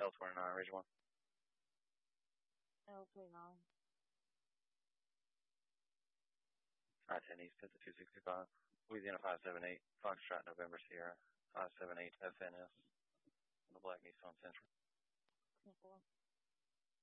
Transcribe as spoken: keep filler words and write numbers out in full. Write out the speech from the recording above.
L twenty-nine, Ridge one. L twenty-nine. I ten East at the two sixty-five. Louisiana five seven eight. Foxtrot November Sierra. five seven eight F N S. The Black Nissan Sentra. ten four.